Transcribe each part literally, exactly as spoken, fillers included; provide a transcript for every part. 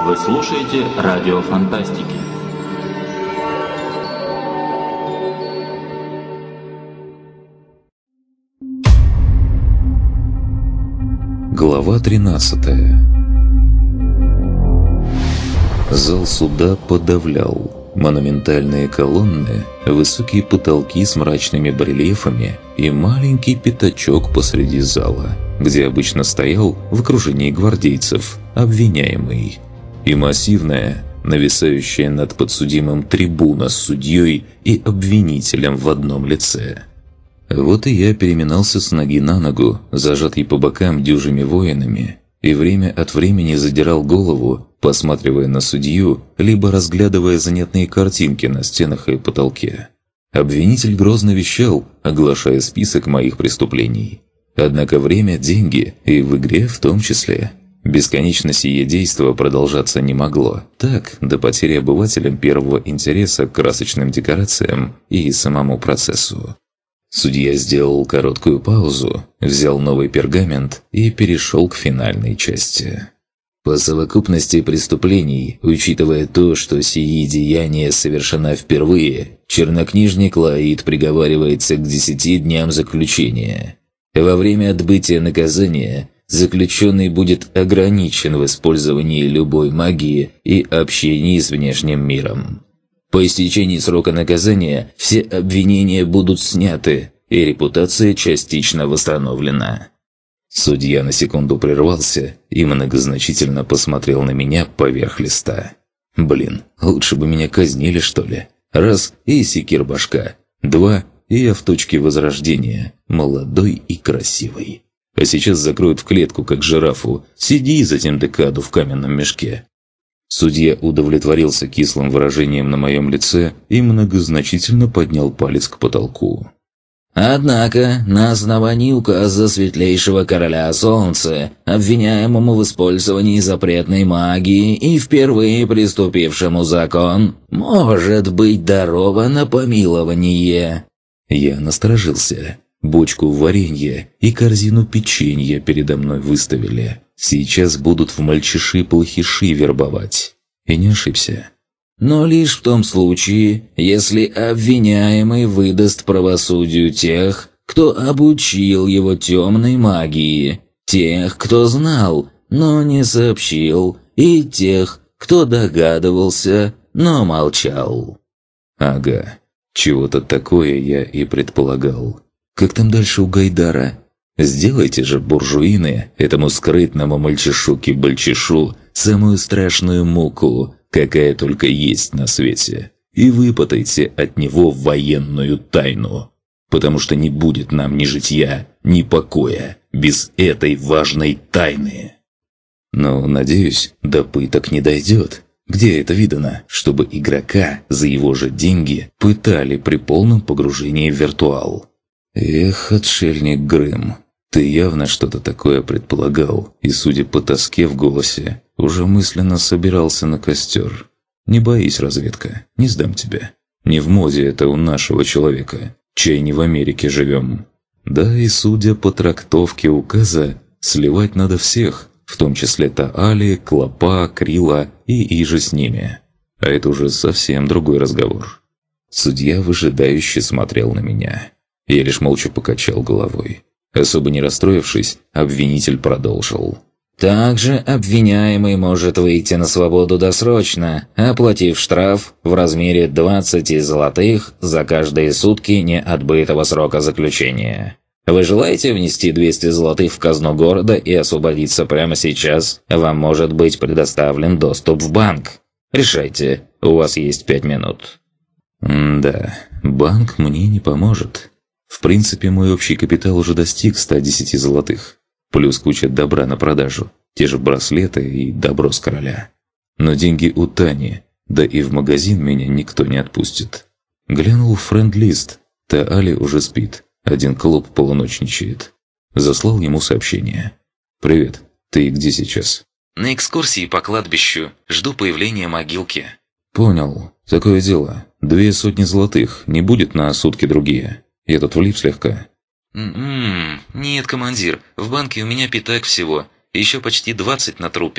Вы слушаете радио Фантастики. Глава тринадцатая. Зал суда подавлял. Монументальные колонны, высокие потолки с мрачными барельефами и маленький пятачок посреди зала, где обычно стоял в окружении гвардейцев обвиняемый. И массивная, нависающая над подсудимым трибуна с судьей и обвинителем в одном лице. Вот и я переминался с ноги на ногу, зажатый по бокам дюжими воинами, и время от времени задирал голову, посматривая на судью, либо разглядывая занятные картинки на стенах и потолке. Обвинитель грозно вещал, оглашая список моих преступлений. Однако время – деньги, и в игре в том числе. Бесконечно сие действо продолжаться не могло. Так, до потери обывателям первого интереса к красочным декорациям и самому процессу. Судья сделал короткую паузу, взял новый пергамент и перешел к финальной части. По совокупности преступлений, учитывая то, что сии деяния совершена впервые, чернокнижник Лаид приговаривается к десяти дням заключения. Во время отбытия наказания заключенный будет ограничен в использовании любой магии и общении с внешним миром. По истечении срока наказания все обвинения будут сняты, и репутация частично восстановлена. Судья на секунду прервался и многозначительно посмотрел на меня поверх листа. Блин, лучше бы меня казнили, что ли. Раз – и секир башка. Два – и я в точке возрождения, молодой и красивый. А сейчас закроют в клетку, как жирафу. Сиди затем декаду в каменном мешке. Судья удовлетворился кислым выражением на моем лице и многозначительно поднял палец к потолку. Однако, на основании указа Светлейшего Короля Солнца, обвиняемому в использовании запретной магии и впервые приступившему закон, может быть даровано помилование. Я насторожился. Бочку варенья и корзину печенья передо мной выставили. Сейчас будут в мальчиши-плохиши вербовать. И не ошибся. Но лишь в том случае, если обвиняемый выдаст правосудию тех, кто обучил его темной магии, тех, кто знал, но не сообщил, и тех, кто догадывался, но молчал. Ага, чего-то такое я и предполагал. Как там дальше у Гайдара? Сделайте же, буржуины, этому скрытному мальчишу-кибальчишу самую страшную муку, какая только есть на свете, и выпытайте от него военную тайну, потому что не будет нам ни житья, ни покоя без этой важной тайны. Но, надеюсь, до пыток не дойдет. Где это видано, чтобы игрока за его же деньги пытали при полном погружении в виртуал? Эх, отшельник Грым, ты явно что-то такое предполагал, и, судя по тоске в голосе, уже мысленно собирался на костер. Не боись, разведка, не сдам тебя. Не в моде это у нашего человека, чай не в Америке живем. Да и судя по трактовке указа, сливать надо всех, в том числе Таали, Клопа, Крила и иже с ними. А это уже совсем другой разговор. Судья выжидающе смотрел на меня. Я лишь молча покачал головой. Особо не расстроившись, обвинитель продолжил. Также обвиняемый может выйти на свободу досрочно, оплатив штраф в размере двадцати золотых за каждые сутки неотбытого срока заключения. Вы желаете внести двести золотых в казну города и освободиться прямо сейчас? Вам может быть предоставлен доступ в банк. Решайте, у вас есть пять минут. М-да, банк мне не поможет. В принципе, мой общий капитал уже достиг ста десяти золотых. Плюс куча добра на продажу, те же браслеты и добро с короля. Но деньги у Тани, да и в магазин меня никто не отпустит. Глянул в френд-лист, Таали уже спит, один клоп полуночничает. Заслал ему сообщение. «Привет, ты где сейчас?» «На экскурсии по кладбищу, жду появления могилки». «Понял, такое дело. Две сотни золотых, не будет на сутки другие. Я тут влип слегка». «М-м, нет, командир, в банке у меня пятак всего, еще почти двадцать на трупе».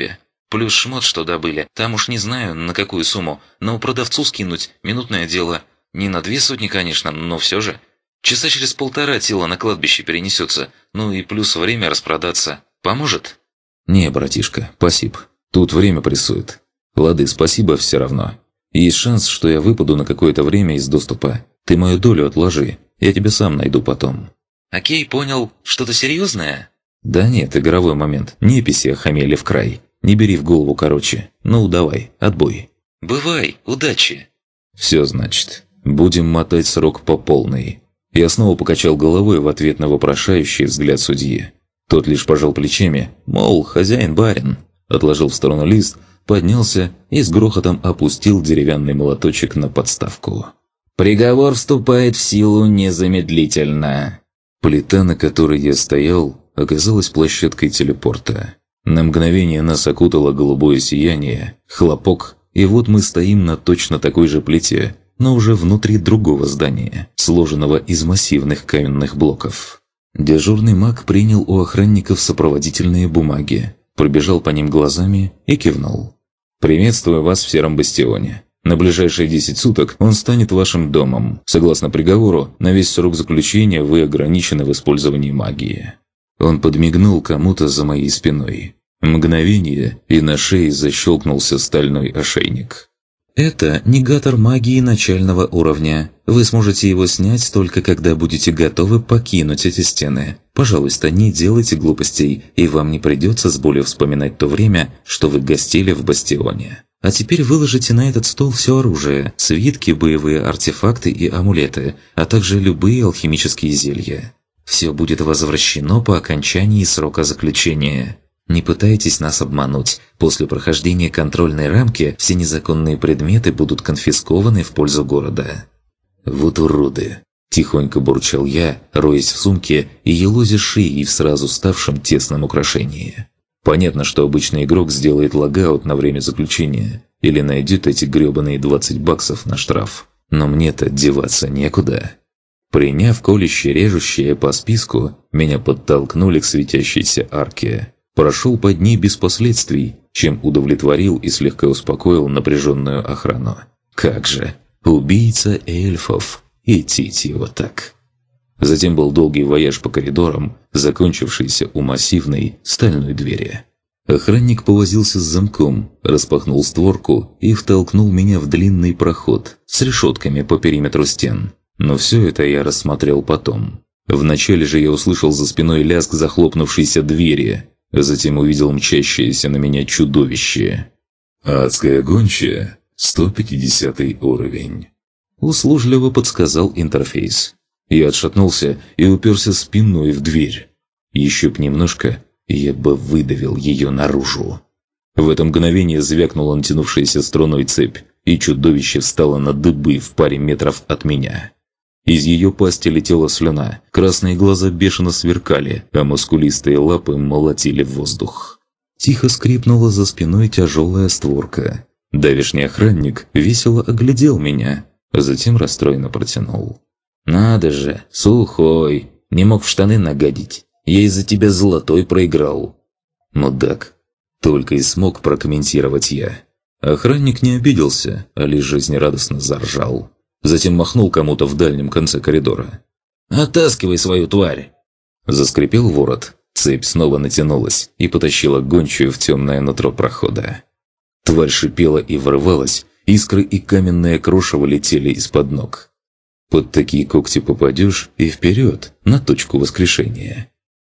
Плюс шмот, что добыли. Там уж не знаю, на какую сумму, но продавцу скинуть – минутное дело. Не на две сотни, конечно, но все же. Часа через полтора тело на кладбище перенесется, ну и плюс время распродаться. Поможет? Не, братишка, спасибо. Тут время прессует. Лады, спасибо все равно. Есть шанс, что я выпаду на какое-то время из доступа. Ты мою долю отложи, я тебя сам найду потом. Окей, понял. Что-то серьезное? Да нет, игровой момент. Неписи охамели в край. Не бери в голову короче. Ну, давай, отбой. Бывай, удачи. Все, значит. Будем мотать срок по полной. Я снова покачал головой в ответ на вопрошающий взгляд судьи. Тот лишь пожал плечами, мол, хозяин-барин. Отложил в сторону лист, поднялся и с грохотом опустил деревянный молоточек на подставку. Приговор вступает в силу незамедлительно. Плита, на которой я стоял, оказалась площадкой телепорта. На мгновение нас окутало голубое сияние, хлопок, и вот мы стоим на точно такой же плите, но уже внутри другого здания, сложенного из массивных каменных блоков. Дежурный маг принял у охранников сопроводительные бумаги, пробежал по ним глазами и кивнул. «Приветствую вас в Сером Бастионе. На ближайшие десять суток он станет вашим домом. Согласно приговору, на весь срок заключения вы ограничены в использовании магии». Он подмигнул кому-то за моей спиной. Мгновение, и на шее защелкнулся стальной ошейник. «Это негатор магии начального уровня. Вы сможете его снять только когда будете готовы покинуть эти стены. Пожалуйста, не делайте глупостей, и вам не придется с болью вспоминать то время, что вы гостили в Бастионе. А теперь выложите на этот стол все оружие, свитки, боевые артефакты и амулеты, а также любые алхимические зелья. Все будет возвращено по окончании срока заключения. Не пытайтесь нас обмануть. После прохождения контрольной рамки все незаконные предметы будут конфискованы в пользу города». «Вот уроды!» – тихонько бурчал я, роясь в сумке и елозя шеей в сразу ставшем тесном украшении. Понятно, что обычный игрок сделает логаут на время заключения или найдет эти гребаные двадцать баксов на штраф. Но мне-то деваться некуда. Приняв колюще-режущее по списку, меня подтолкнули к светящейся арке. Прошел под ней без последствий, чем удовлетворил и слегка успокоил напряженную охрану. Как же, убийца эльфов, идти его так. Затем был долгий вояж по коридорам, закончившийся у массивной стальной двери. Охранник повозился с замком, распахнул створку и втолкнул меня в длинный проход с решетками по периметру стен. Но все это я рассмотрел потом. Вначале же я услышал за спиной лязг захлопнувшейся двери, а затем увидел мчащееся на меня чудовище. «Адская гончая, сто пятидесятый уровень», – услужливо подсказал интерфейс. Я отшатнулся и уперся спиной в дверь. Еще б немножко, и я бы выдавил ее наружу. В это мгновение звякнула натянувшаяся струной цепь, и чудовище встало на дыбы в паре метров от меня. Из ее пасти летела слюна, красные глаза бешено сверкали, а мускулистые лапы молотили в воздух. Тихо скрипнула за спиной тяжелая створка. Давишний охранник весело оглядел меня, а затем расстроенно протянул. «Надо же, сухой, не мог в штаны нагадить. Я из-за тебя золотой проиграл». «Мудак», — только и смог прокомментировать я. Охранник не обиделся, а лишь жизнерадостно заржал. Затем махнул кому-то в дальнем конце коридора. «Оттаскивай свою тварь!» Заскрипел ворот. Цепь снова натянулась и потащила гончую в темное нутро прохода. Тварь шипела и вырывалась, искры и каменное крошево летели из-под ног. Под такие когти попадешь и вперед, на точку воскрешения.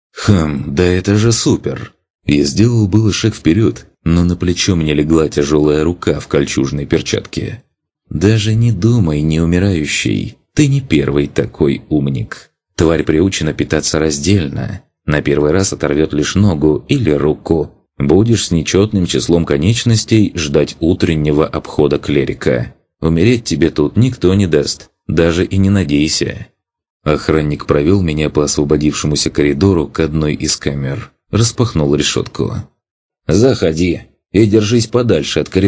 Хм, да это же супер! Я сделал было шаг вперед, но на плечо мне легла тяжелая рука в кольчужной перчатке. «Даже не думай, неумирающий, ты не первый такой умник. Тварь приучена питаться раздельно. На первый раз оторвет лишь ногу или руку. Будешь с нечетным числом конечностей ждать утреннего обхода клерика. Умереть тебе тут никто не даст, даже и не надейся». Охранник провел меня по освободившемуся коридору к одной из камер. Распахнул решетку. «Заходи и держись подальше от коридора».